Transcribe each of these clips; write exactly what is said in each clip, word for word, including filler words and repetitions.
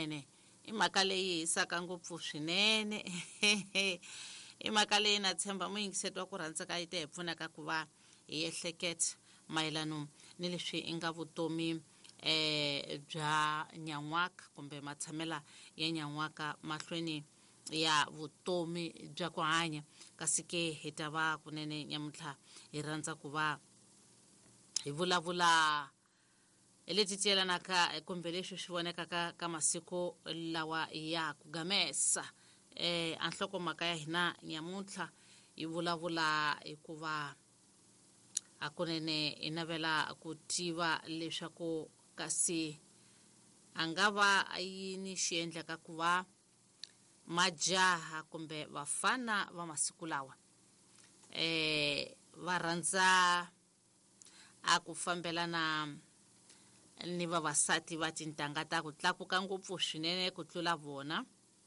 swinene i mhaka leyi hisaka ngopfu swinene i mhaka leyi na tshemba muyingiseti wa ku rhandzaka yi ta hi pfunaka ku va hi ehleketa mayelano ni leswi i nga vutomi eh bya nyan'waka kumbe matshamela ya nyan'waka mahlweni ya vutomi bya ku hanya kasi ke hi ta va kunene nyamuntlha hi rhandza ku va hi vulavula hi leti tiyelanaka kumbe leswi swi vonekaka ka masiku lawa ya ku gamesa eh anhlokomhaka ya hina nyamuntlha hi vulavula hikuva hakunene i navela ku tiva leswaku kasi a nga va yini xi endlaka ku va majaha kumbe vafana va masiku lawa eh va rhandza a ku fambelana ni vavasati va tintangha ta ku tlakuka ngopfu swinene ku tlula vona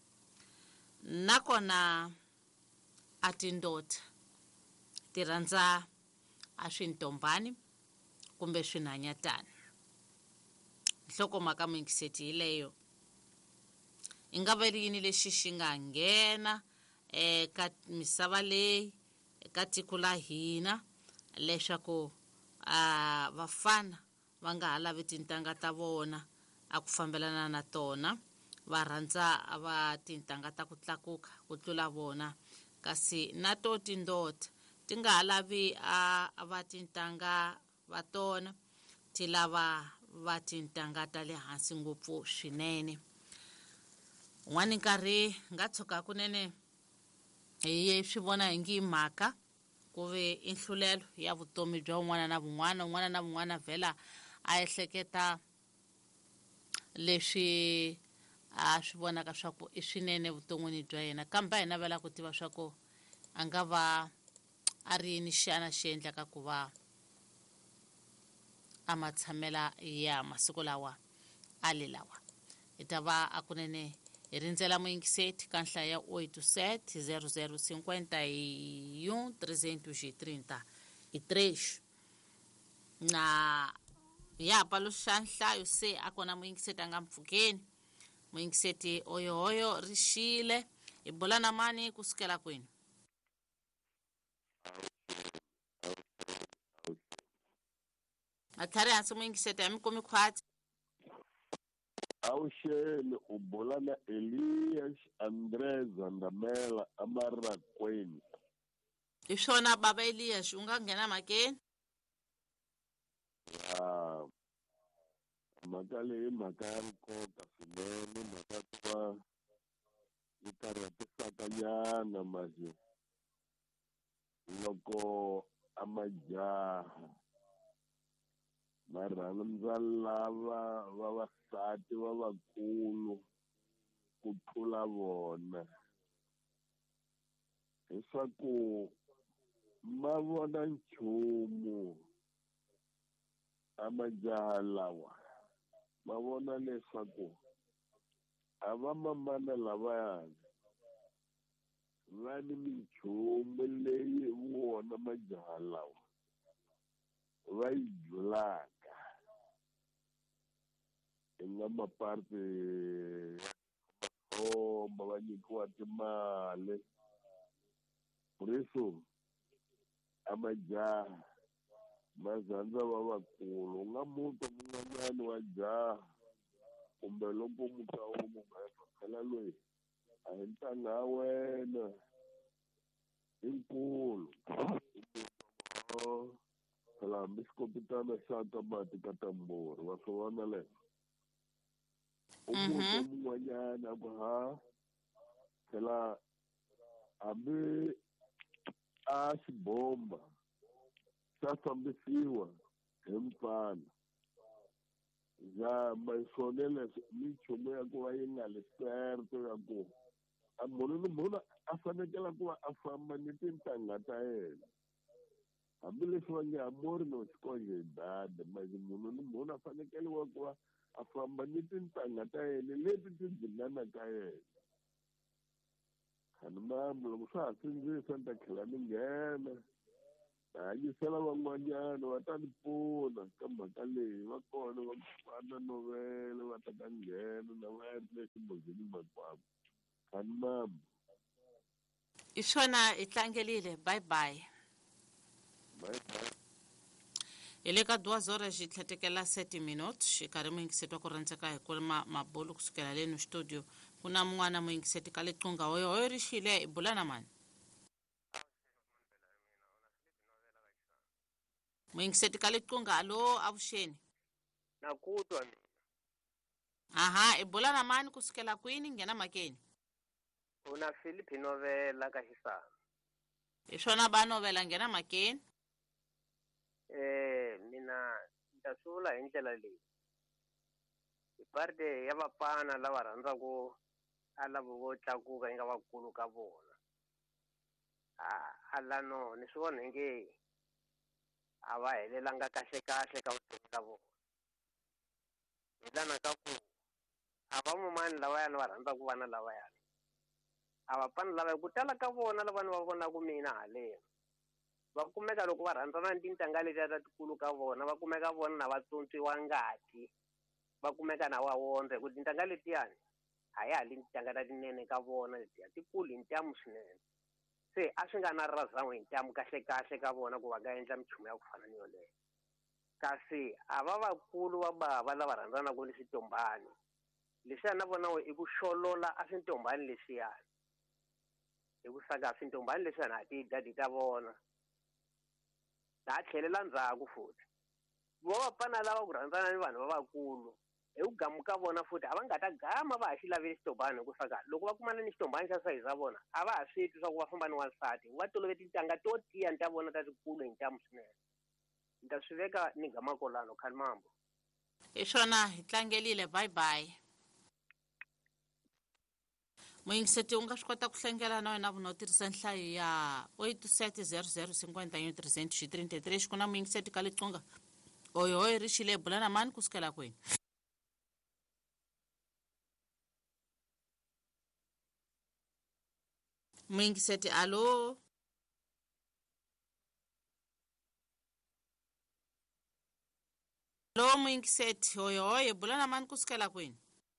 nakona a tindota ti rhandza a swintombani kumbe swinhanyatana nhlokomhaka muyingiseti hi leyo i nga veri yini lexi xi nga nghena eka misava leyi eka tiko la hina leswaku a vafana va nga ha lavi tintangha ta vona a ku fambelana na tona va rhandza va tintangha ta ku tlakuka ku tlula vona kasi na to tindota ti nga ha lavi a va tintangha va tona ti lava va tintangha ta le hansi ngopfu swinene n'wani nkarhi nga tshuka kunene hi swi vona hi ngi mhaka ku ve inhlulelo ya vutomi bya un'wana na vun'wana un'wana na vun'wana vhela a ehleketa leswi a swi vonaka swa ku i swinene vuton'wini bya yena kambe hi navela ku tiva swa ku a nga va a ri yini xana xi endlaka ku va a matshamela ya masiku lawa a le lawa hi ta va a kunene hi rindzela muyingiseti ka nhlayo ya zero eight seven zero zero cinquenta-e-um trezentos e trinta e três na ya paluxa nhlayo se a kona muyingiseti a nga mpfhukeni muyingiseti oyohoyo rixile hi bula na mani kusukela kwini a tlhari hansi muyingiseti a mi komi khwati Avuxeni u bula na Elias André Zandamela Amarakweni. hi swona baba Elias u nga nghena makeni Ya mhaka leyi mhaka ya nkoka swinene mhaka ku va yi karhatisaka nyana masi loko a majaha ma rhandza lava vavasati lavakulu ku tlula vona leswaku ma vona nchumu a majaha lawa ma vona leswaku a va mamana lavayani va ni minchumu leyi vona majaha lawa va yi byelaka hi nga maparti makhomba va nyikiwa timali riso a majaha mazandza vavakulu u nga muta mun'wanyani wa jaha kumbe loko muta wo munghana phela loyi a hi ntanga wa wena inkulu phela hambi xikopitana xa ka mati ka tambori wa swi vona leswo u muta mun'wanyana a ku ha phela hambi a xibomba xa fambisiwa hi mfana ya maswone leswi minchumu ya ku va yi nga liserte ya ku a munhu ni munhu a fanekele ku va a famba ni tintangha ta yena hambileswi va nge amori no xikonge hi dade masi munhu ni munhu a fanekele wa ku va a famba ni tintangha ta yena leti ti dzinganaka yena khani mama loko swa ha sindzisa ni ta tlhela ni nghena hanyisela van'wanyana va ta ni pfuna ka mhaka leyi va kona va na novele va ta ka nghena na va ya ri le ximuzini makwavo khani mama hi swona hi tlangelile bye bye bye bye hi le ka duwazora xi tlhetekela thirty minutes xi karhi muyingiseti wa ku rhandzeka hi ku ma mabulu kusukela leni studio ku na mun'wana muyingiseti ka liqunga hoyo hoyo ri xile i bula na mani muyingiseti ka liqunga alo avuxeni nakutwa mina aha i bula na mani kusukela kwini nghena makeni una Philip Novela ka Xisana hi swona ba novela nghena makeni eh mina ndzi swi vula hi ndlela leyi hi parte ya vapana lava rhandzaku a lavo vo tlakuka yi nga vakulu ka vona a lano ni swi vona nge a va helelanga kahle kahle ka vutomi ka vona hi lana ka ku a va mumani lavayani va rhandzaku vana lavayani a vapana lava ku tala ka vona lava ni va vonaku mina haleni va kumeka loko va rhandzana ni tintangha letiya ta tikulu ka vona va kumeka vona na vatswotswiwa ngati va kumeka na wa wondza hi ku tintangha letiyani a ya hali tintangha ta tinene ka vona letiya tikulu hi ntamu swinene se a swi nga na razan'we hi ntamu kahle kahle ka vona ku va nga endla minchumu ya ku fana ni yoleyo kasi a va vakulu va bava lava rhandzanaka ni swintombani leswiya na vona i ku xolola a swintombani leswiyani hi ku saka swintombani leswiyani a ti dadi ta vona ta tlhelela ndzhaku futhi vo vapana lava ku rhandzana ni vanhu lavakulu hi ku gamu ka vona futhi a va nga ta gama va ha xi laveli xitombani hi ku saka loko va kumana ni xitombani xa sayizi ya vona a va ha swi twi swa ku va famba ni wansati va toloveti tintangha to tiya ni ta vona ta tikulu hi ntamu swinene ni ta swi veka ni gamakolano khani mambo hi swona hi tlangelile bye bye muyingiseti u nga swi kota ku hlengela na wena vuna u tirhisa nhlayo ya eight seven zero zero fifty three three three ku na muyingiseti ka liqunga oyo hoyo ri xile bula na mani kusukela kwini muyingiseti alo alo muyingiseti hoyo hoyo bula na mani kusukela kwini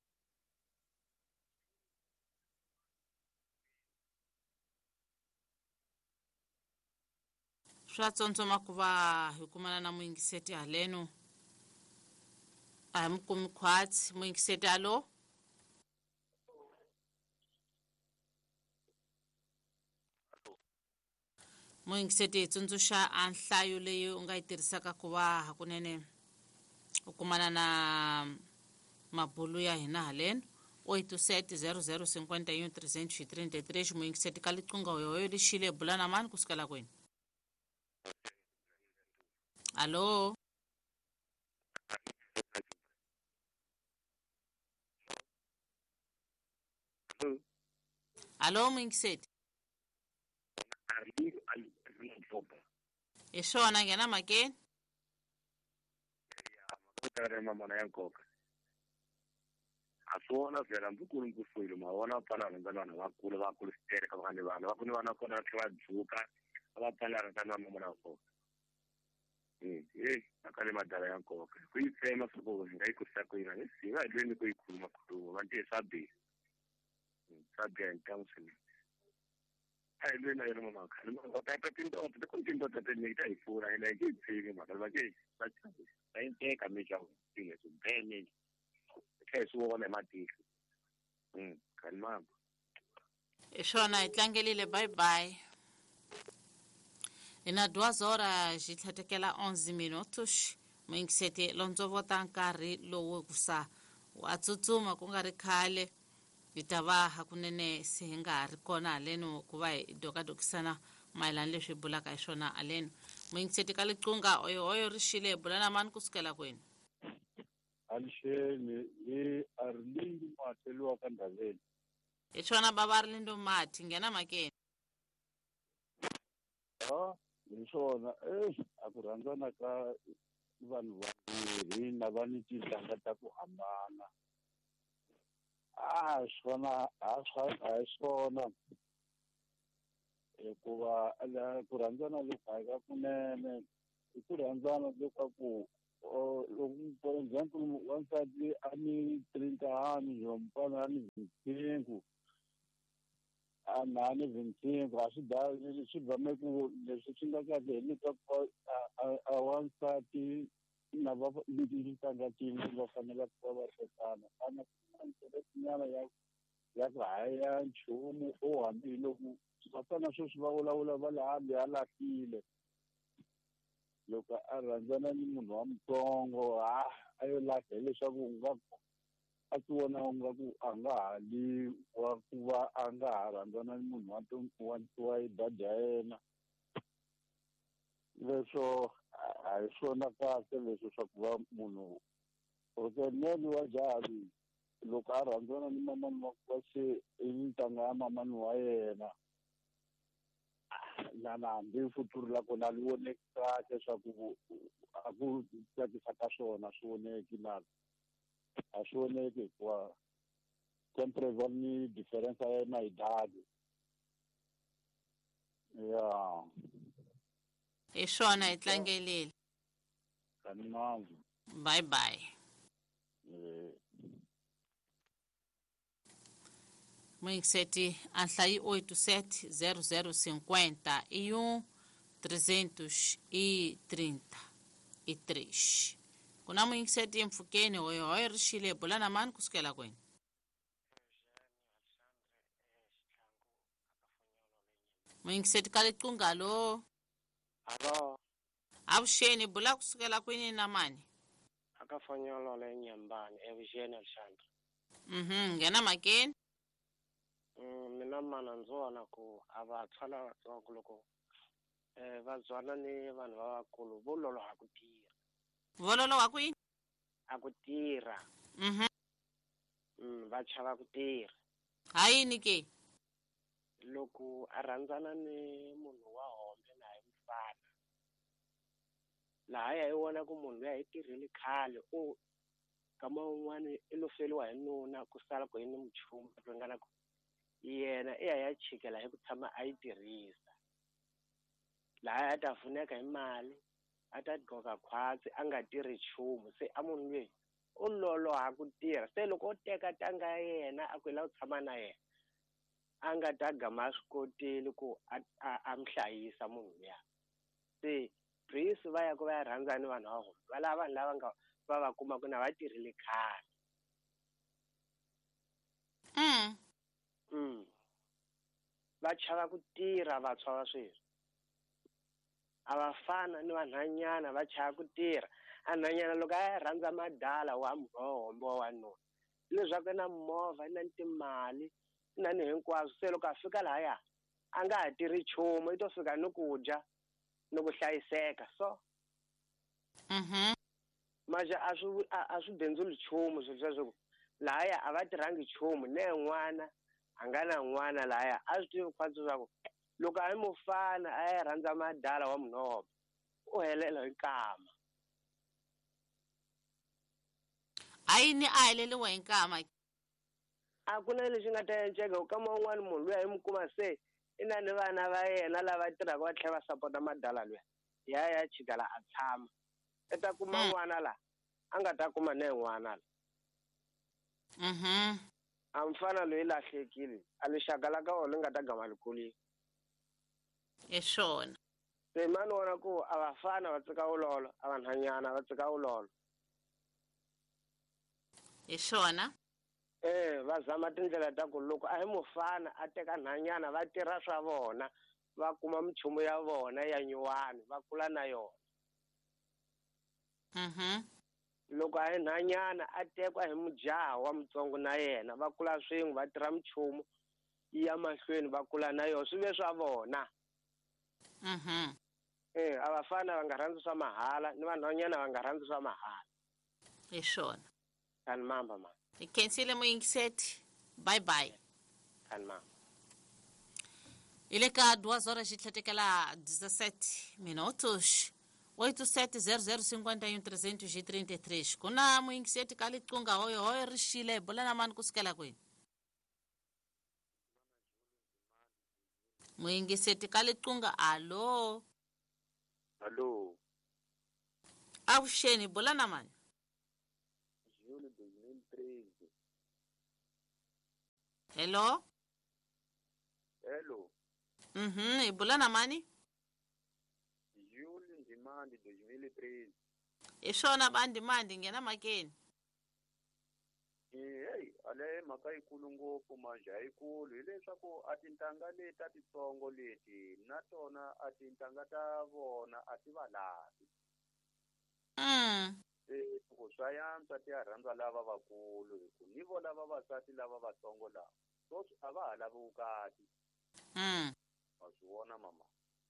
swa tsotsoma ku va hi kumana na muyingiseti haleno a hi mi kumi khwatsi muyingiseti alo muyingiseti hi tsundzuxa a nhlayo leyi u nga yi tirhisaka ku va hakunene u kumana na mabulu ya hina haleno eight seven zero zero fifty three three three ximuyingiseti ka liqunga hoyo ri xile bula na mani kusukela kwini alo alo muyingiseti hi swona nghena makeni mamana ya nkoka a swona vhela hambi ku ri nkufuyile ma vona pfala rhandzana vanhu vakulu vakulu switere ka vanhu vanhu va ku ni vana kona va tlhela va dzuka a va pfala rhandzana va mamana ya nkoka e aka le madala ya nkoka ku yi tsema swiku hi nga yi kurisa ku yina hi va hi lweni ku yi khuluma khuluma va ntiye swa biha swa biha hi ntamu swinene a hi lweni na yona mama khale maka ta tindoto ti ku tindoto ti ni ta hi pfuna ene hi ke tsini maka va ke va chavisa va yi teka meja ti le bene ke swi vona hi matihlo mm khale mama hi swona hi tlangelile bye bye ina duwazora xi tlhetekela onze minutos muyingiseti lontsovota nkarhi lowu kusa wa tsutsuma ku nga ri khale hi ta va hakunene se hi nga ha ri kona haleno ku va hi dokadokisana mayelana leswi hi bulaka hi swona haleno muyingiseti ka liqunga oyo hoyo ri xile hi bula na mani kusukela kwini alixeni hi Arlindo Matheliwa ka Ndhaveni hi swona baba Arlindo Mathi nghena makeni ha hi swona eh a ku rhandzana ka vanhu vambirhi na va ni tintangha ta ku hambana a swona a swa a swona hikuva la ku rhandzana loku haka kunene i ku rhandzana loka ku loko for example wansati a ni trintahani yompana a ni vhintshingu a na ni vhintshingu a swi da swi vame ku leswi swi nga kahle hi leka a wansati na va leti tlanga tin'we va fanele ku va va tekana ana nyana ya ya ku haya nchumu o hambiloko va fana sweswi va vulavula va le hambi a lahlile loko a rhandzana ni munhu wa mutsongo a a yo lahla hileswaku u nga a ti vona u nga ku a nga ha li wa ku va a nga ha rhandzana ni munhu wa wa wa dada ya yena leswo a hi swona kahle leswi swa ku va munhu rukeneli wa jaha loko a rhandzana ni mamani wa ku se i ntanga ya mamani wa yena na na hambi futuri la kona li voneki kahle swa ku a ku tsakisa ka swona swi voneki na a swi voneki hikuva sempre va ni difference ya yena hi dadi ya hi swona hi tlangelile kanimanga bye bye eh Moingiseti anhlai oito sete zero zero cinquenta e um trezentos e trinta e três. Kuna moingiseti mfukeni hoyo hoyo rishile bulana mani kusukela kwenu. Moingiseti kale tungalo. Alo, Abusheni bula kusukela kwini na mani. akafonyolo le nyambani Eugene Alexandre. Mhm, ngena makeni. Mm, mina mana ndzona ku avatshwala vatsongo loko eh va byana ni vanhu lavakulu vo loloha ku tirha. Vololo wa kwini? A ku tirha. Mhm. Mm, va chava ku tirha. Hayini ke? Loko a rhandzana ni munhu wa hombe na hi mfana. Laha hi vona ku munhu ya hi tirhile khale o kama un'wana i lo feliwa hi nuna ku sala ku yini muchumu ringana ku yena i ya ya chikela hi ku tshama a yi tirhisa laha a ta funeka hi mali a ta gqoka khwatsi a nga tirhi nchumu se a munhu loyi u loloha ku tirha se loko o teka tanga ya yena a ku yi lava ku tshama na yena a nga ta gama a swi koteli ku a a mi hlayisa munhu luya se Chris va ya ku va ya rhandza ni vanhu va vona va lava vanhu lava nga va va kuma ku na va tirhile khale. Mm. Mm. Va chava ku tirha vantshwa va sweswi a va fana ni vanhwanyana va chava ku tirha a nhwanyana loko a ya rhandza madala wa hombo wa wanuna leswaku na movha na ni timali na ni hinkwaswo se loko a fika lahaya a nga ha tirhi nchumu i to fika ni ku dya ni ku hlayiseka so Mhm. maja a swi a swi dendzuli nchumu swilo sweswo lahaya a va tirhangi nchumu ne n'wana a nga na n'wana lahaya a swi tivi khwatsi swa ku loko a yi mufana a ya rhandza madala wa munhoba u helela hi nkama Hayini a heleliwa hi nkama. a ku na lexi nga ta enceka u kama un'wana munhu luya hi mi kuma se i na ni vana va yena lava tirhaka va tlhela va sapota madala luya ya ya chikala a tshama i ta kuma n'wana la a nga ta kuma ne n'wana la Mhm. a mfana loyi lahlekile a lexaka la ka wona nga ta gama likulini Hi swona. se mani vona ku a vafana va tsika ulolo a vanhwanyana va tsika ulolo Hi swona. eh va zama tindlela ta ku loko a hi mufana a teka nhwanyana va tirha swa vona va kuma michumu ya vona ya nyuwani va kula na yona Mhm. loko a hi nhwanyana a tekwa hi mujaha wa mutsongo na yena va kula swin'we va tirha michumu ya mahlweni va kula na yona swi ve swa vona Mhm. eh a vafana va nga rhandzi swa mahala ni vanhwanyana va nga rhandzi swa mahala Hi swona. kani mamba ma Hi khensile moyingiseti. Bye bye. kani mamba Ile ka duas horas de tlhatekela dezessete minutos. oito sete zero zero cinquenta e um trezentos e trinta e três. Kuna moyingiseti ka liqunga hoyo hoyo rishile bulana mani kusukela kwini. Muyingiseti ka liqunga alo. Allo. Avuxeni bula na mani. June dois mil e treze. Hello? Hello. Mhm, i bula na mani? June Ndimandi dois mil e treze. Hi swona bandimandi nghena makeni. Hey, ale mhaka yikulu ngopfu manje yikulu hileswaku a tintangha leti ta titsongo leti na tona a tintangha ta vona a ti va lavi. Mm. Se ku swa yantswa ti ya rhandza lava vakulu hi ku ni vo lava vasati lava vatsongo lava sweswi a va ha lavi vukati. Mm. Wa swi vona mama.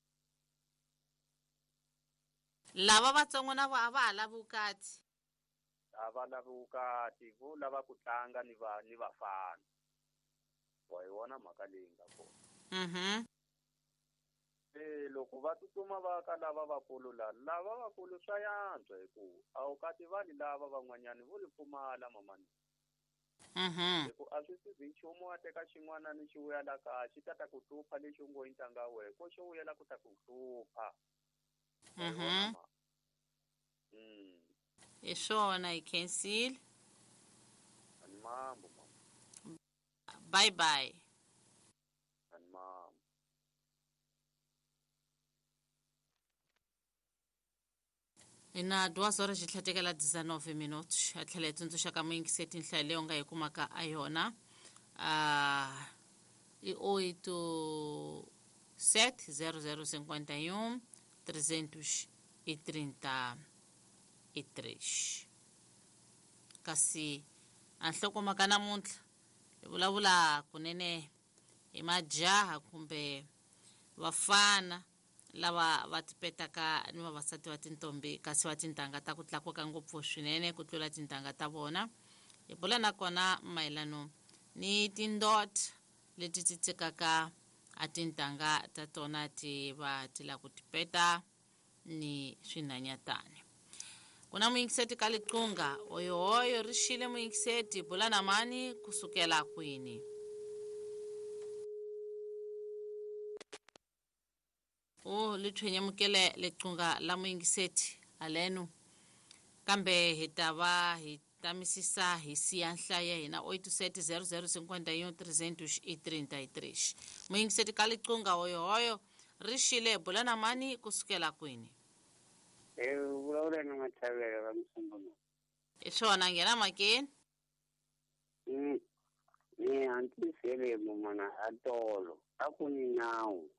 Lava vatsongo na vo a va ha lavi vukati. A va lavi vukati vo lava ku tlanga ni va ni vafana. Wa yi vona mhaka leyi nga kona. Mhm. Se loko va tsutsuma va ka lava vakulu la lava vakulu swa yantswa hi ku a wu kati vanhu lava van'wanyani vo li pfumala mamani. Mhm. Hi ku a swi sizi nchumu wa teka xin'wana ni xi vuyela kaya xi ta ta ku hlupha lexi u ngo yi ntanga wehe ko xi vuyela ku ta ku hlupha. Mhm. Mm. Hi swona hi khensile. Ani mambo mama. Bye bye. Ani mambo. Ina dwazo ra xitlhatekela dezenove minutos a tlhela hi tsundzuxa ka muyingiseti nhlayo leyi u nga yi kumaka a yona ah i oito sete zero zero cinquenta e um trezentos e trinta e três. Kasi a nhlokomhaka namuntlha hi vulavula kunene hi majaha kumbe vafana lava va tipetaka ni vavasati va tintombi kasi va tintangha ta ku tlakuka ngopfu swinene ku tlula tintangha ta vona. Hi vula nakona mayelano ni tindota leti ti tsekaka a tintangha ta tona ti va ti la ku tipeta ni swinhanyatani. Ku na muyingiseti ka liqunga oyohoyo ri xile muyingiseti bula na mani kusukela kwini. Oh li thwenyamukele liqunga la muyingiseti aleno kambe hi ta va hi tamisisa hi siya nhlayo ya hina oito sete zero zero cinquenta e um trezentos e trinta e três. Muyingiseti ka liqunga oyohoyo ri xile bula na mani kusukela kwini. E vulavula na Mathavela va Msungunu. Hi swona nghena makeni. Mm. Ni antisele mumana atolo a ku ni nawu.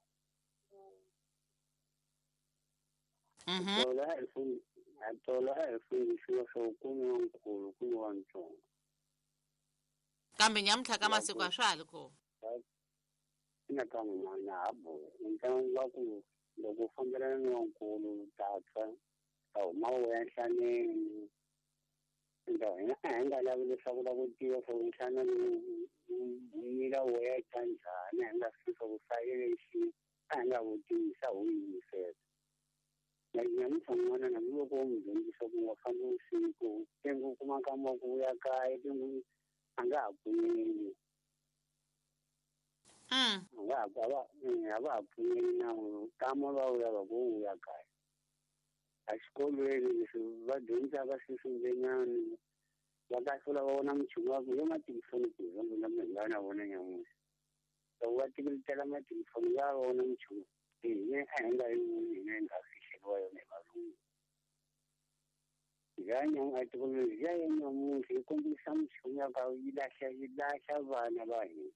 Mhm. Atolo a hi fundi atolo a hi fundisiwa swo kumi wankulu kumi wantsongo. Kambe nyamuntlha ka masiku a swa ha ri kona. Ina ka n'wana habo ntlangu wa ku loko u fambelana ni wankulu tatsa a huma wu ya nhlaneni. Ndo hina a hi nga lavi leswaku la ku tiva swo nhlana nyila wo ya ka njhani a hi nga fisa ku sayele lexi a hi nga vutisa wu yimisela. Nyamuntlha n'wana na loko wo mi dyondzisa ku nga fambi vusiku tengu u kuma nkama ku ya kaya tengu a nga ha pfumeli. Mm. A nga ha a va a va ha pfumeli na kama va vuya va ku vuya kaya. A xikolweni leswi va dyondzaka sweswinyana va kahlula va vona muchini wa ku yo matifoni ku zambu na mi nga na vona nyamusi. Loko va tikiletela matifoni va vona muchini hi a hi nga yi hina hi nga fixeriwa yona hi valungu. Ya nyang a tikiletela ya nyamusi yi kombisa muchini ya ka yi lahla yi lahla vana va hina.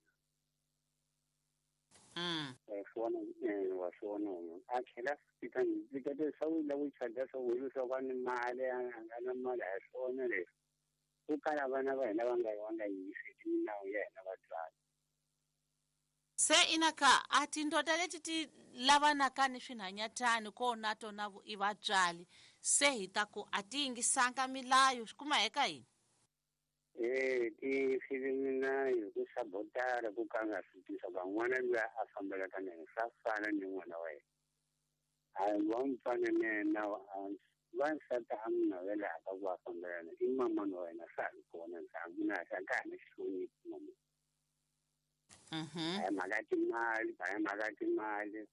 Mm. Waswona waswona a tlhela fika ni fika leswaku la ku chada swo wulu swo ka ni mali a nga na mali a swona leswi ku kala vana va hina va nga va nga yisi minawu ya hina vatswari. Se inaka a tindota leti ti lavanaka ni swinhanyatani ko na tona i vatswali se hi ta ku a ti yingisanga milayo swi kuma eka yini. Eh ti filminayo ku sabotara ku ka nga swi tisa van'wana loyi a fambelaka na yena swa fana ni n'wana wa yena. A wa mfana na yena wansati a mi navelaka ku va fambelana i mamani wa yena swa ha ri kona ntshambu na xa ka ha ni xihloniphi mama. Mhm. hayi mhaka ya timali hayi mhaka ya timali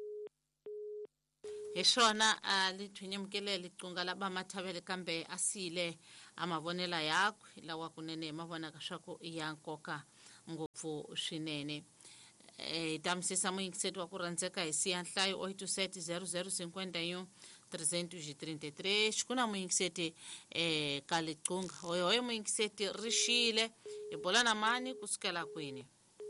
hi swona a li thwinyemukele licunga laba mathavele kambe asile amavonela yakwe lawa kunene ma vonaka swa ku i ya nkoka ngopfu swinene eh hi tamisisa muyingiseti wa ku rhandzeka hi siya nhlayo oito sete zero zero cinco um trezentos e trinta e três xikuna muyingiseti eh ka licunga hoyohoyo muyingiseti ri xile hi bola na mani kusukela kwini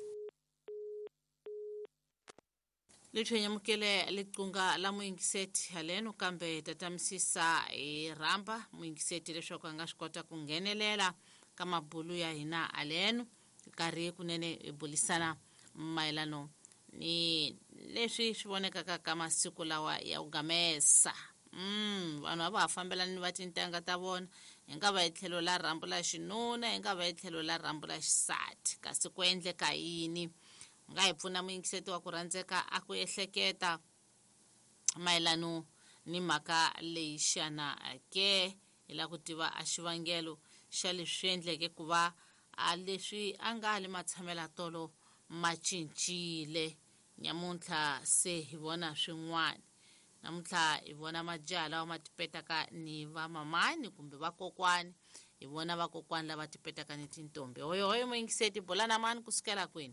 litshwenyamukele licunga la muyingiseti haleno kambe tatamisisa hi rhamba muyingiseti leswaku a nga swi kota ku nghenelela ka mabulu ya hina aleno karhi kunene hi bulisana mayelano ni leswi swi vonekaka ka masiku lawa ya ku gamesa mm vanhu a va ha fambelani va tintangha ta vona hi nga va hi tlhelo la rhambu la xinuna hi nga va hi tlhelo la rhambu la xisati kasi ku endleka yini nga hi pfuna muyingiseti wa ku rhandzeka a ku ehleketa mayelano ni mhaka leyi xana ke hi la ku tiva a xivangelo xa leswi endleke ku va a leswi a nga le matshamela tolo ma cincile nyamuntlha se hi vona swin'wana namuntlha hi vona majaha lawa ma tipetaka ni vamamani kumbe vakokwani hi vona vakokwani lava tipetaka ni tintombi hoyohoyo muyingiseti bola na mani kusukela kwini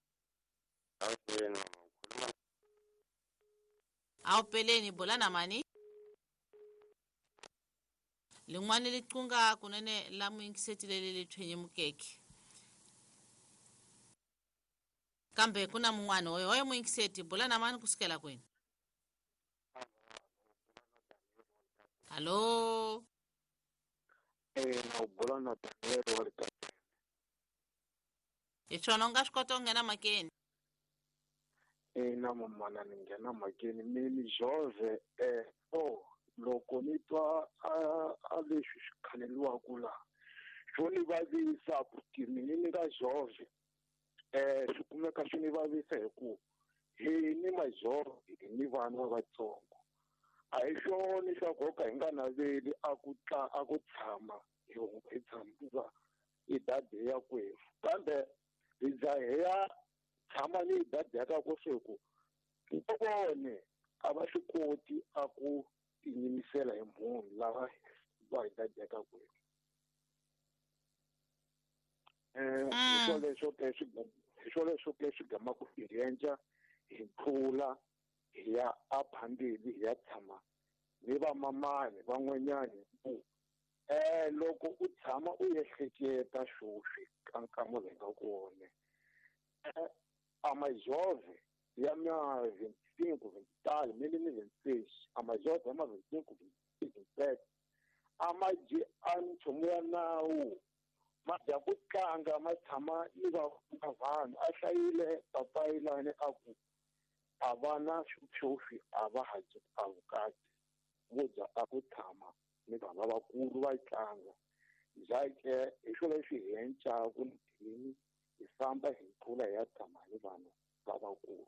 a wu peleni bola na mani lin'wana licunga kunene la muyingiseti leli li thwenyemukeke kambe ku na mun'wana hoyohoyo muyingiseti bola na mani kusukela kwini hallo eh na bula na Daniel wa le hi swona u nga swi kota ku nghena makeni eh na mamana ni nghena makeni mini Jose eh oh loko ni twa a a leswi swi khaneliwaku la swo ni vavisa ku timini ni ka Jose eh swi kumeka swi ni vavisa hi ku hi ni majoro hi ni vana va vatsongo a hi xoni xa goka hi nga naveli a ku tla a ku tshama hi hi tshama hi dade ya kwefu kambe hi za hi ya tshama ni dade ya ka kwefu vone a va swi koti a ku tiyimisela hi munhu lava va hi dade ya ka kwefu eh swo leswo ke swi swo leswo ke swi gama ku hiyenja hi tlula hi ya a phambili hi ya tshama ni vamamani van'wanyani ku eh loko u tshama u ehleketa swo swi kankamo le nga kone a majove ya mia veinticinco vintalo mili ni veintiseis a majove ya ma veinticinco veintisete a ma ji a nchumu ya nawu ma dya ku tlanga ma tshama ni va vanhu a hlayile papayilani a ku a va na swipyofi a va haji a vukati vo dya a ku tshama ni vanhu lavakulu va tlanga zake hi swo leswi hi encaku nthini hi famba hi tlula hi ya tshama ni vanhu lavakulu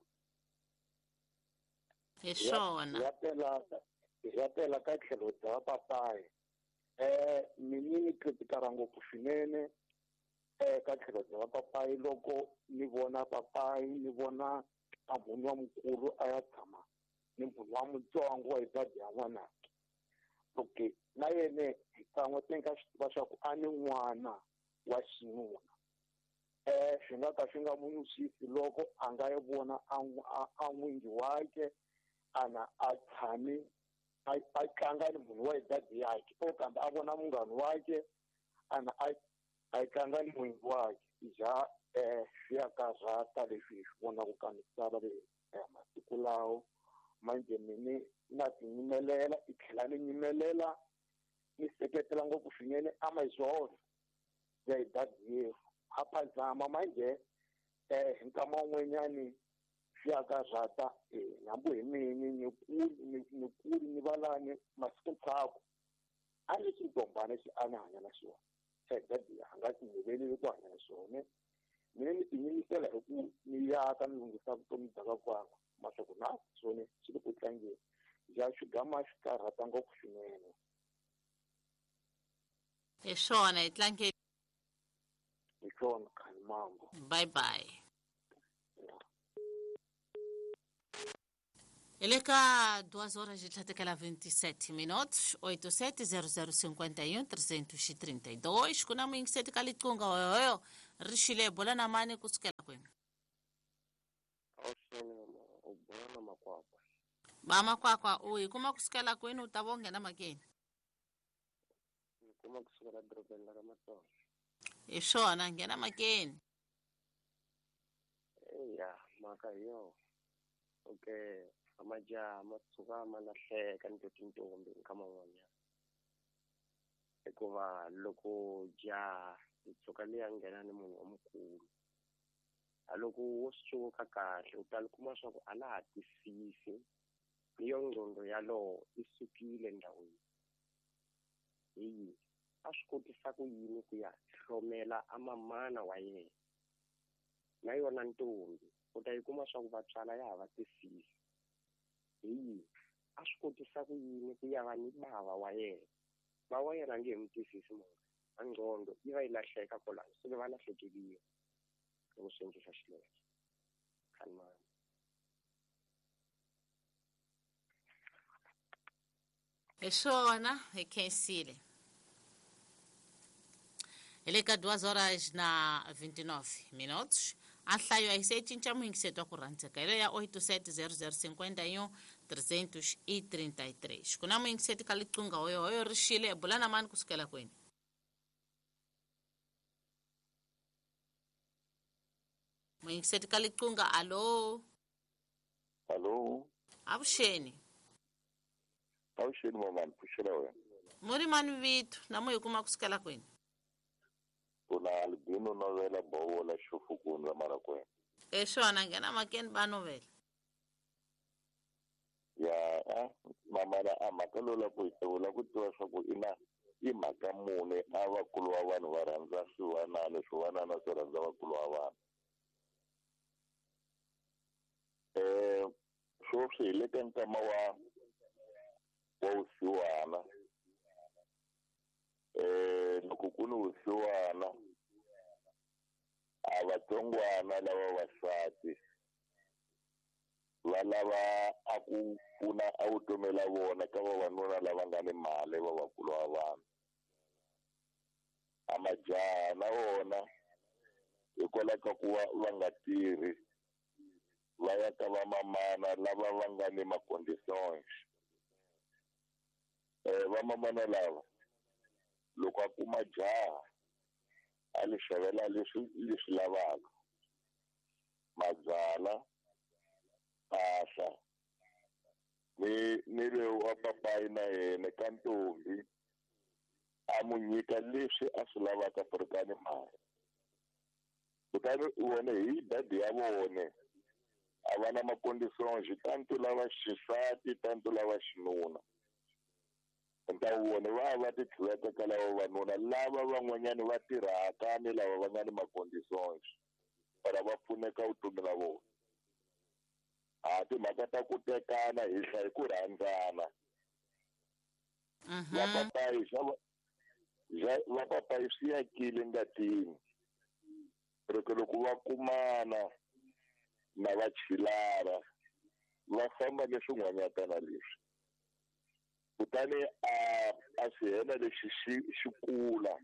hi swona hi ya tela hi ya tela ka tlhelo bya papayi eh mini ni kritikara ngopfu swinene eka tlhelo bya papayi loko ni vona papayi ni vona a munhu wa mukulu a ya tshama ni munhu wa mutsongo wa hi dade ya n'wanake okay na yene hi kan'we tenka swi tiva swa ku a ni n'wana wa xinuna eh swi nga ka swi nga munyusisi loko a nga yi vona a n'wingi wake ana a tshami a tlanga ni munhu wa hi dade yake o kambe a vona munghana wake ana a a tlanga ni n'wingi wake ja eh swi ya karhata leswi hi swi vonaku ka misava leyi masiku lawo manje mini na tinyimelela i tlhela ni nyimelela ni seketela ngopfu swinene a majove ya hi dade yefu a phazama manje eh hi nkama wun'wenyani swi ya karhata eh nambu hi mini ni kuli ni kuli ni valani masiku ntsako a ni xintombana xi a ni hanya na xona se dade a nga tinyiveleli ku hanya na xona mina ni tinyimisela hi ku ni yaka ni lunghisa vutomi bya vakwavo maswaku na swona swi le ku tlangeni ja xigama xi karhata ngopfu swinene hi swona hi tlange hi swona khani mambo bye bye Eleka duas horas de tlatekela vinte e sete minutos, oito sete zero zero cinquenta e um trezentos e trinta e dois. Kuna mwingi seti kalitunga oyoyo. Rishile bola na mani kusikela kwenu. awuseni ubona makwakwa Bama kwakwa uyi kuma kusikela kwenu utabonge na makeni. nikuma kusukela edorobheni lakaMatsonga. Ishona ngena makeni. eya mhaka hi yona okay amajaha ma tshuka ma lahleka ni to tintombi nkama n'wanyana hikuva loko jaha yi tshuka liya nghena ni munhu omukulu a loko wo swi cuvuka kahle u ta kuma swa ku a la ha twisisi ni yo ngqondo yalowo i sukile ndhawini hi a swi kotisa ku yini ku ya hlomela a mamana wa yena na yona ntombi u ta yi kuma swa ku vatswala ya ha va twisisi hi a swi kotisa ku yini ku ya va ni bava wa yena va wa yena a nge he mu twisisi munhu a ngqondo yi va yi lahleka kwalano se va lahlekeliwe loko swi endlisa xileswo khanimani Ishona ikensile. Eleka duas horas na vinte e nove minutos. Anhlayo aí se tinha muito cedo a corrente. Ele é oito sete zero zero cinquenta e um trezentos e trinta e três. Kuna muito cedo kalitunga oyo oyo rishile bulana mani kusikela kwenu. Muito cedo kalitunga alo. Hello. Abusheni. Awusheni mama niphushela wena. Muri mani vitu na moyo kuma kusikela kwenu. Kuna albino novela bowola shufukuni la mara kwenu. Ishona ngena makeni banovela. Ya ah mama la amakalola ku itola ku tiva swa ku ina i mhaka mune a vakulu wa vanhu va rhandza swiwanana swiwanana swi rhandza vakulu wa vanhu. Eh swo swi hi le ka nkama wa wa vusiwana eh loko ku ni vusiwana a vatsongwana lava vasati va lava a ku pfuna a vutomela vona ka vavanuna lava nga ni mali vavakulu wa vanhu a majaha na vona hikwalaho ka ku va va nga tirhi va ya ka vamamana lava va nga ni ma-conditions eh vamamana lava loko a kuma jaha a li xavela leswi leswi lavaka mabyala mpahla ni ni lowu wa papayi na yena ka ntombi a mu nyika leswi a swi lavaka purikani mali kutani u vone hi dadi ya vone a va na ma-conditions tanto lava xisati tanto lava xinuna nta vone va va ti tluleta ka lava vanuna lava van'wanyani va tirhaka ni lava va nga ni ma-conditions para va pfuneka vutomi na vona a timhaka ta ku tekana hi hla hi ku rhandzana va papayi va papayi swi yakile ngatini loko loko va kumana na va chilara va famba leswin'wanyatana leswi kutani a a swi hela lexi xi xi kula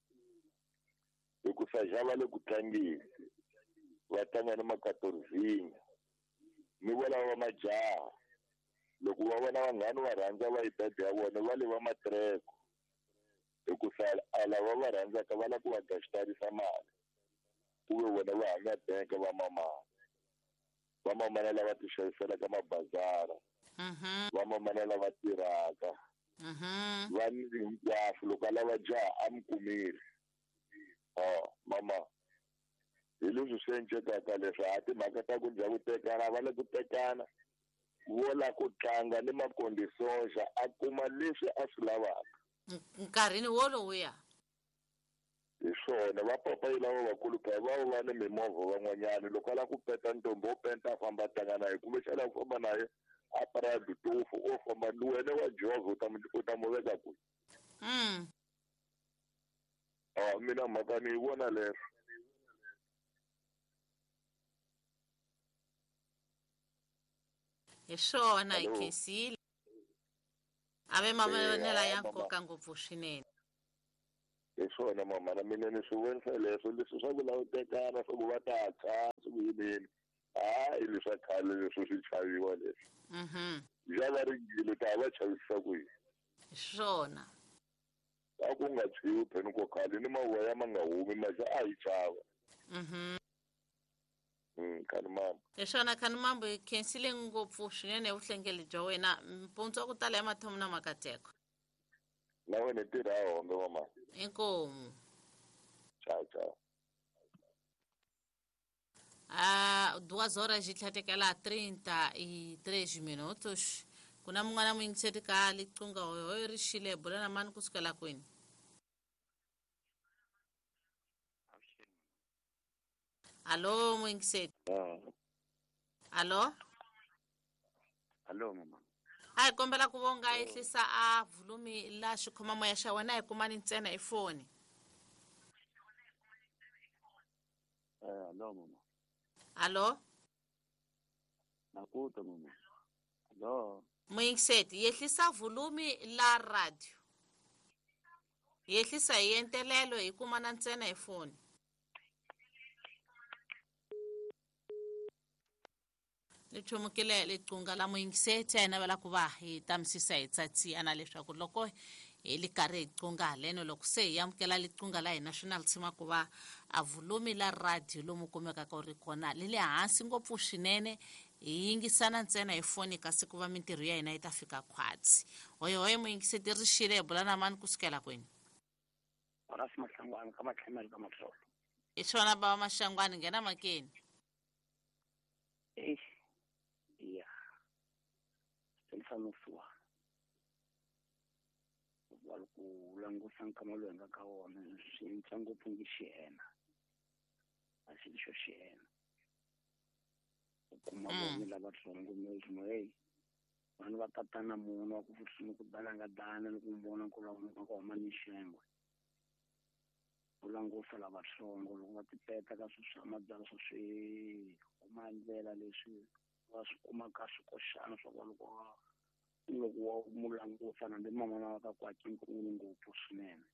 hikusa ja va le ku tlangeni va tlanga ni makatorizini ni vona va majaha loko va vona vanghani va rhandza va idadi ya vona va le va matireko hikusa a lava va rhandzaka va lava ku va gaxitarisa mali kuve vona va hanya benke va mamana va mamana lava ti xaviselaka mabazara va mamana lava tirhaka va ni hinkwaswo loko a lava jaha a mi kumile o mama hi leswi swi endlekaka leswi a timhaka ta ku dya ku tekana va le ku tekana vo la ku tlanga ni ma-conditions a kuma leswi a swi lavaka nkarhini wolowuya hi swona va papayi lava vakuluka va va ni mimovha van'wanyana loko a lava ku peta ntombi wo penta a famba a tlanga na ye kumbexana ku famba na ye a para dutofu o famba ni wena wa jova u ta u ta mu veka kwihi mm a mina mhaka ni yi vona leswo hi swona hi Hello. khensile ave Eh, mavonelo ah, ya mama. nkoka ngopfu swinene. Hi swona mama na mina ni swi vonisa leswo leswi swa ku langutekana swa ku va ta dya swi ku yimeni hayi leswa khale leswo swi chaviwa leswi Mhm. bya va ringile ta va chavisa ku yini Hi swona. a ku nga tshiwi pheni ko khale ni mavoya ma nga humi maja a yi chava Mhm. mm khani mama Hi swona khani mambo hi khensile ngopfu swinene hi vuhlengeli bya wena mpundzu wa ku tala emathemu na makateko. na wena tirha hombe mama Inkomu. ciao ciao Ah, duas horas de tlhatekela trinta e três minutos. Kuna mungana mwingiseti ka licunga hoyo ri xile bula na mani kusukela kwini. Allo mwingiseti. ah Allo. hello mama A hi kombela ku vonga ehlisa a volumi la xikhoma moya xa wena hi kumani ntsena hi foni. eh hello mama Allo. nakuta mama hello Mwingiseti yehlisa volumi la radio. Yehlisa hi entelelo hi kumana ntsena hi foni. Lichumukile licunga la mwingiseti a hi navela ku va hi tamisisa hi tsatsiyana leswaku loko hi li karhi hi cunga haleno loko se hi amukela licunga la hina swi na litshima ku va a volumi la radio lomu kumekaka u ri kona li le hansi ngopfu swinene hi yingisana ntsena hi foni kasi ku va mintirho ya hina yi ta fika khwatsi. Hoyohoyo mwingiseti ri xile hi bula na mani kusukela kwini. Horace Mahlangwana ka Matlhemelo ka Matlholo. Hi swona bava Maxangwani nghena makeni. Eh iya selifanofiwa wala ku langusa nkama lowu hi nga ka wona swi ndza ngopfu ngi xihena a xilo xo xihena u kuma vona lavatsongo mezimo hey vanhu va tatana munhu wa ku futhi ku balanga dana loko mi vona ku la munhu ko huma ni xengwe u langusa lavatsongo loko va tipeta ka swilo swa mabyala swa swi kuma ndlela leswi va swi kumaka swikoxana swa ku loko loko wa mu langusa na mama na ka kwaki nkulu ngopfu swinene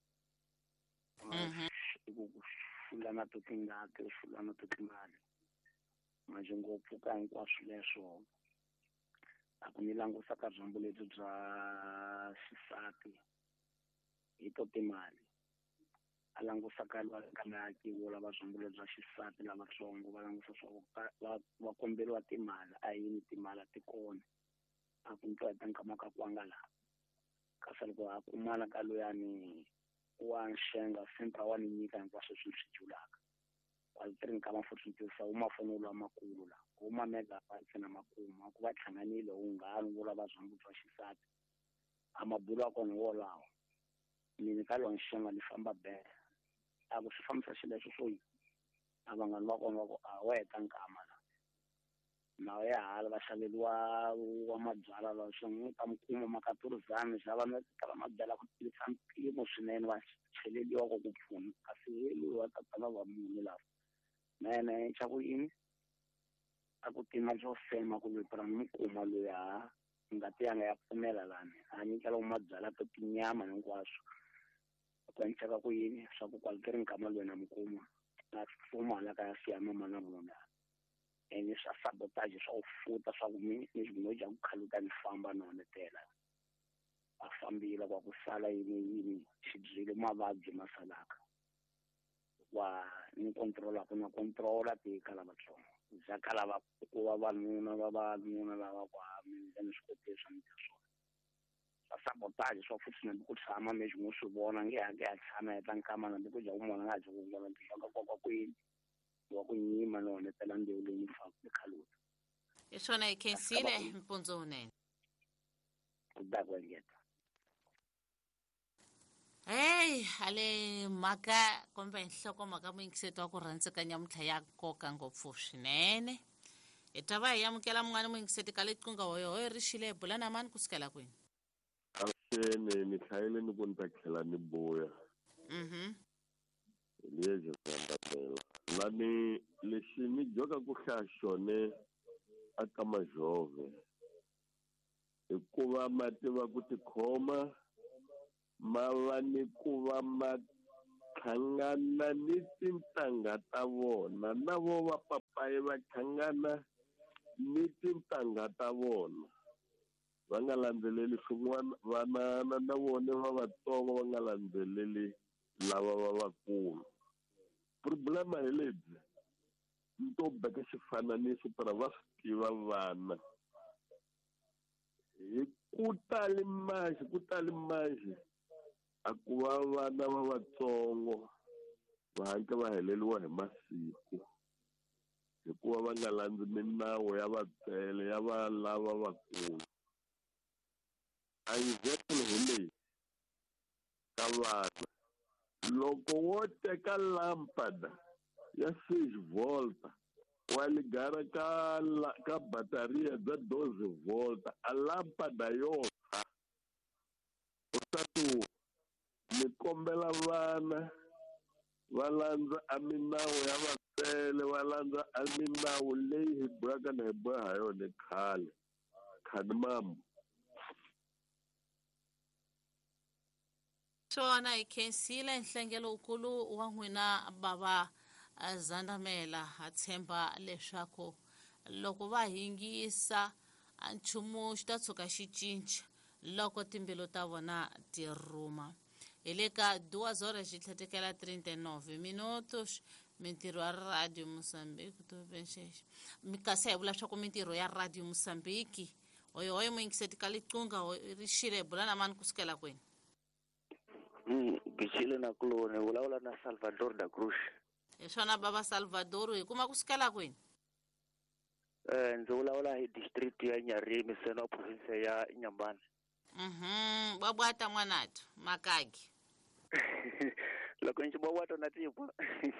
ku fulana to tingati fulana to timali manje ngopfu ka hinkwaswo leswo a ku ni langusa ka byambu lebyi bya xisati hi to timali a langusa ka ka makiwo lava byambu lebyi bya xisati lavatsongo va langusa swa va komberiwa timali a yini timali ti kona a ku ntwa ta nkama ka kwangala kasi loko a kumana ka loyani wa nxenga sempre wa ni nyika hinkwaswo swi swi julaka waltri nkama futhi ntisa uma fonolo amakulu la uma mega phansi na makuma ku va thlanganile unghani vula va byambu bya xisati amabulu akona wo lawo ni ka lo nxenga ni famba be a ku swi fambisa xileswo swo yi avangani va kona va ku a weta nkama la nawe ya hala va xaveliwa wa mabyala la swi n'wi ta mukuma makaturizani xava no tala mabyala ku tirhisa mpimo swinene va cheleliwa ko ku pfuna kasi heliwa tatana va munhu lava mene xa ku yini a ku tima byo fema ku vipira mukuma loya ngati yanga ya pfumela lani a nyikela mabyala to tinyama hinkwaswo ku encheka ku yini swa ku kwalkeri nkama loyi na mukuma na fuma la ka ya siyama mana vona ene swa sabotage swa ku futa swa ku mi ni ximoja ku khaluka ni famba no netela a fambile kwa ku sala yini yini xidzile mavabyi masalaka wa ni controla ku na controla tika lava tsongo za kala va ku va vanuna va vanuna lava kwa mi ni swikotisa ni swona swa sabotage swa futhi ni ku tshama mi ximo swi vona nge hange ya tshama eka nkama na ku ja umona nga ku vona nhloko kwa kwa kwini wa ku nyima no netela ndewu leyi fa ku khaluka hi swona hi khensile mpundzu unene ku da ku ngeta hey ale mhaka kumbe nhloko mhaka muingiseti wa ku rhandzekanya mutlha ya nkoka ngopfu swinene hi ta va hi amukela mun'wana muingiseti ka liqunga hoyohoyo ri xile hi bula na mani kusukela kwini avuxeni ni hlayile ni ku ni ta tlhela ni vuya mhm liyeje kuyangatela lani lexi ni joka ku hlaya xone aka majove hikuva ma tiva ku tikhoma, ma va ni ku va ma tlhangana ni tintangha ta vona, na vo vapapayi va tlhangana ni tintangha ta vona. Va nga landzeleli swin'wana, vanana na vona va vatsongo va nga landzeleli lava va vakulu. Problema hi lebyi, ni to beka xifananiso para va swi tiva vana. Hi ku tali manji, ku tali manji a ku va vana va vatsongo va hanke va heleliwa hi masiku hikuva va nga landzi minawu ya vatswele ya va lava vakulu. A example hi leyi ka vana, loko wo teka lampada ya six volt wa ligara ka la, ka bataria bya doze volt, a lampada yo tshwa u ta tu ni kombela vana va landza a minawu ya vatswele, va landza a minawu leyi hi bohaka na hi boha ha yona khale khale mama. Swona hi khensile nhlengelo wukulu wa n'wina bava Zandamela, ha tshemba leswaku loko va hingisa a nchumu xi ta tshuka xi cinca loko timbilu ta vona ti rhuma. Hi le ka duas horas xi tlhetekela trinta e nove minutos, mintirho ya Radio Mozambique to benxexe. Kasi hi vula leswaku mintirho ya Radio Mozambique, hoyo hoyo muyingiseti ka liqunga ri xile hi bula na mani kusukela kwini? Mm, Bichile na kulone, vulavula na Salvador da Cruz. Hi swona baba Salvador, hi kuma kusukela kwini? Eh, ndzi vulavula hi district ya Nyarimi, sena province ya Nyambane. Mhm, babwata n'wanatu makagi. Loko nxi babwata na tipo.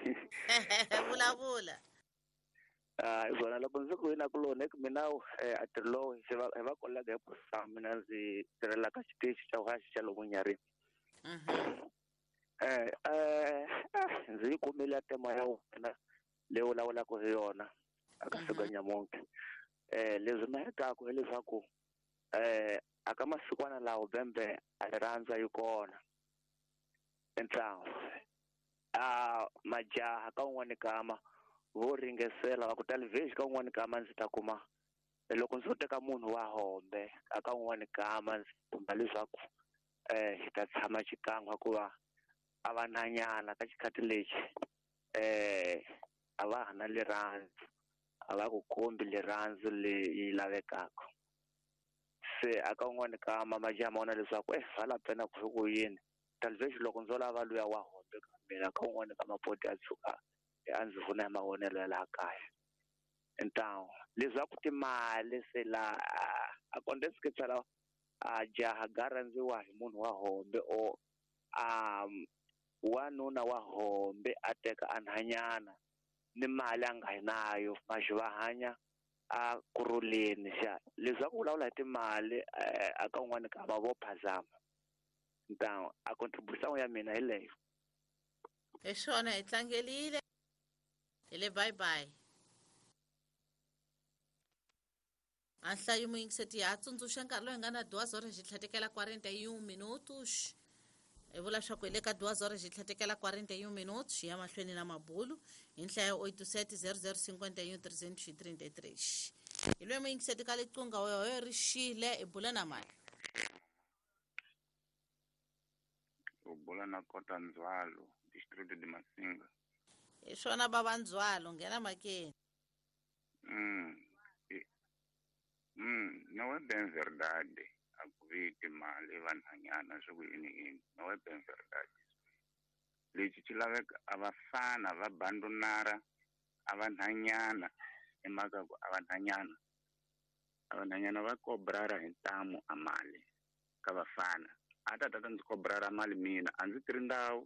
Vulavula. Ah, izona loko ndzi ku na kulone ku mina eh atirlo hi va hi va kollaga hi posa mina ndzi tirhela ka xitichi xa wa xa lomu Nyarimi. Mhm. Eh eh ndzi kumile tema ya wena leyi vulavulaka hi yona aka fika nyamonke. Eh leswi na hetaka hi leswaku eh aka masikwana lawo bembe a rhandza yi kona entsangu. Ah majaha ka un'wana kama vo ringesela va ku television ka un'wana kama ndzi ta kuma loko ndzo teka munhu wa hombe aka un'wana kama ndzi kumba leswaku eh hi ta tshama xikan'we ku va a va nanyana ka xikhathi lexi eh a va hana lerhandzu a va ku kombi lerhandzu leyi lavekaka. Se aka un'wana ka mama jama ona leswaku eh hala pena ku ku yini television loko ndzo lava luya wa hombe ka mina ka un'wana ka mapoti a tshuka a ndzi vona mavonelo ya laha kaya. Então leswaku timali se la a kondesi ke tsala a jaha garandziwa hi munhu wa hombe o um wanuna wa hombe a teka anhanyana ni mali a nga hi nayo maxi va hanya a kuruleni xa leswaku vulavula hi timali aka un'wana ka va vo phazama. Então a contribution ya mina hi leyo. Hi swona hi tlangelile hi le bye bye. Anhlayo muyingiseti ya tsundzuxa nkarhi loyi nga na duas horas xi tlhetekela quarenta e um minutos. Hi vula leswaku hi le ka duas horas xi tlhetekela quarenta e um minutos xi ya mahlweni na mabulu hi nhlayo oito sete zero zero cinquenta e um trezentos e trinta e três. Hi loyi muyingiseti ka liqunga hoyo ri xile hi bula na mani. U bula na Kota Ndzwalo, district de Masinga. Hi swona baba Ndzwalo, nghena makeni. Mm. Mm, no es bien verdad. Akuviti mali vanhanyana swi ku yini yini. No es bien verdad. Lexi xi laveka abafana va bandunara avanhanyana emhaka ku avanhanyana avanhanyana va kobrara hi ntamu a mali ka vafana. A ta tata ndzi kobrara mali mina a ndzi tiri ndhawu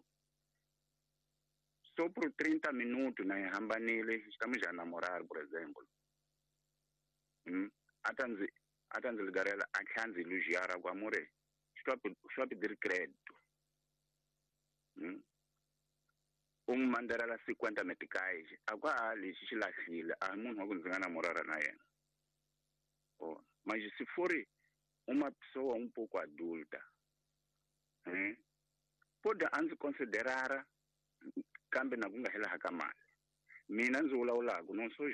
so por trinta minutos na hi hambanile xitamu xa namorari por example. Mm. Atanzi atanzi ligarela akhanzi lujiara kwa mure stop stop dir credito. Mm. Um mandara la cinquenta meticais akwa lexi xi lahlile a munhu wa ku ndzi nga namorara na yena. Oh mas se for uma pessoa um pouco adulta. Eh? Pode anzi considerara kambe na kunga hela hakamali. Mina nzula ulago, não sou